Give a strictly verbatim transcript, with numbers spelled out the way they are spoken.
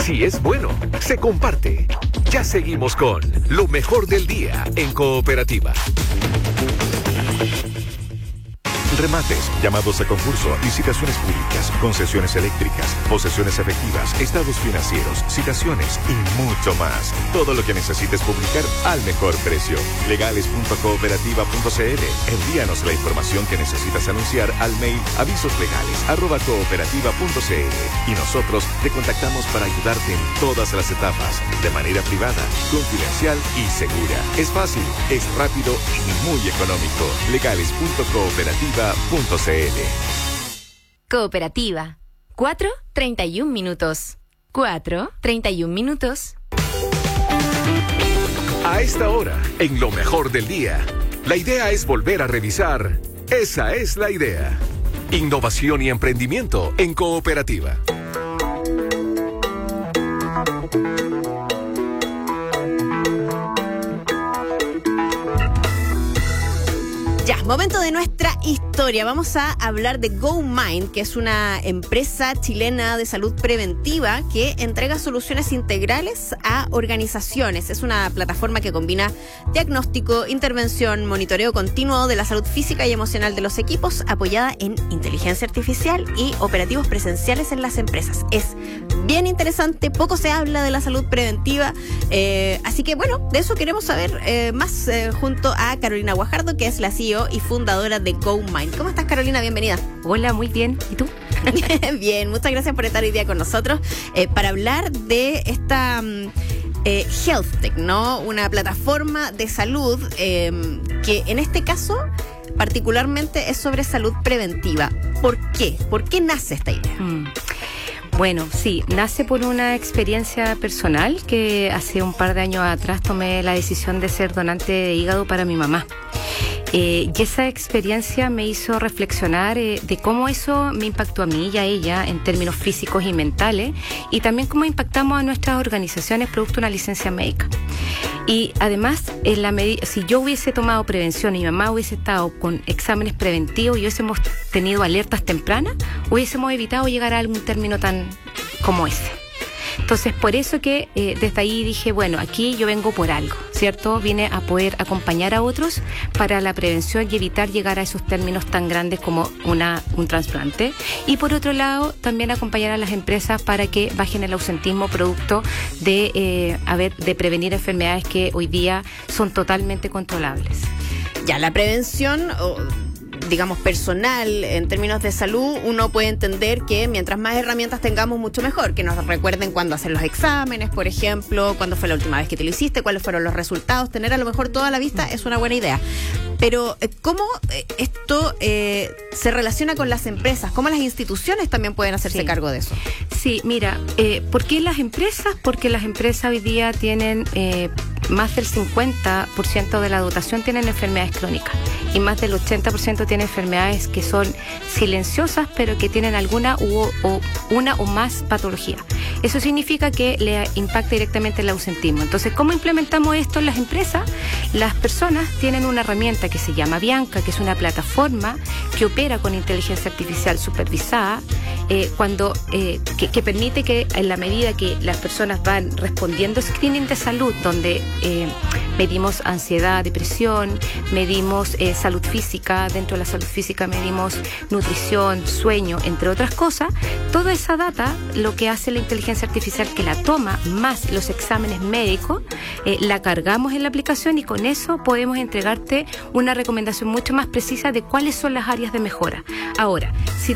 Si es bueno, se comparte. Ya seguimos con lo mejor del día en Cooperativa. Remates, llamados a concurso, licitaciones públicas, concesiones eléctricas, posesiones efectivas, estados financieros, citaciones y mucho más. Todo lo que necesites publicar al mejor precio. legales punto cooperativa punto c l. Envíanos la información que necesitas anunciar al mail avisoslegales arroba cooperativa punto c l y nosotros te contactamos para ayudarte en todas las etapas, de manera privada, confidencial y segura. Es fácil, es rápido y muy económico. legales punto cooperativa punto c l. Cooperativa. Cuatro, treinta y un minutos. Cuatro, treinta y un minutos. A esta hora, en lo mejor del día, la idea es volver a revisar. Esa es la idea. Innovación y emprendimiento en Cooperativa. Ya, momento de nuestra historia. Vamos a hablar de GoMind, que es una empresa chilena de salud preventiva que entrega soluciones integrales a organizaciones. Es una plataforma que combina diagnóstico, intervención, monitoreo continuo de la salud física y emocional de los equipos, apoyada en inteligencia artificial y operativos presenciales en las empresas. Es bien interesante, poco se habla de la salud preventiva, eh, así que bueno, de eso queremos saber eh, más eh, junto a Carolina Guajardo, que es la C E O y fundadora de GoMind. ¿Cómo estás, Carolina? Bienvenida. Hola, muy bien. ¿Y tú? Bien, muchas gracias por estar hoy día con nosotros eh, para hablar de esta eh, HealthTech, ¿no? Una plataforma de salud eh, que en este caso particularmente es sobre salud preventiva. ¿Por qué? ¿Por qué nace esta idea? Mm. Bueno, sí, nace por una experiencia personal que hace un par de años atrás tomé la decisión de ser donante de hígado para mi mamá. Eh, y esa experiencia me hizo reflexionar eh, de cómo eso me impactó a mí y a ella en términos físicos y mentales, y también cómo impactamos a nuestras organizaciones producto de una licencia médica. Y además, en la medida, si yo hubiese tomado prevención y mi mamá hubiese estado con exámenes preventivos y hubiésemos tenido alertas tempranas, hubiésemos evitado llegar a algún término tan como ese. Entonces, por eso que eh, desde ahí dije, bueno, aquí yo vengo por algo, ¿cierto? Vine a poder acompañar a otros para la prevención y evitar llegar a esos términos tan grandes como una, un trasplante. Y por otro lado, también acompañar a las empresas para que bajen el ausentismo producto de, eh, a ver, de prevenir enfermedades que hoy día son totalmente controlables. Ya, la prevención... Oh... digamos, personal, en términos de salud, uno puede entender que mientras más herramientas tengamos, mucho mejor. Que nos recuerden cuándo hacer los exámenes, por ejemplo, cuándo fue la última vez que te lo hiciste, cuáles fueron los resultados. Tener a lo mejor toda la vista es una buena idea. Pero, ¿cómo esto eh, se relaciona con las empresas? ¿Cómo las instituciones también pueden hacerse sí. cargo de eso? Sí, mira, eh, ¿por qué las empresas? Porque las empresas hoy día tienen... Eh, más del cincuenta por ciento de la dotación tienen enfermedades crónicas y más del ochenta por ciento tienen enfermedades que son silenciosas pero que tienen alguna u, o una o más patología. Eso significa que le impacta directamente el ausentismo. Entonces, ¿cómo implementamos esto en las empresas? Las personas tienen una herramienta que se llama Bianca, que es una plataforma que opera con inteligencia artificial supervisada, eh, cuando eh, que, que permite que en la medida que las personas van respondiendo screening de salud, donde Eh, medimos ansiedad, depresión, medimos eh, salud física, dentro de la salud física medimos nutrición, sueño, entre otras cosas. Toda esa data, lo que hace la inteligencia artificial que la toma, más los exámenes médicos, eh, la cargamos en la aplicación y con eso podemos entregarte una recomendación mucho más precisa de cuáles son las áreas de mejora. Ahora, si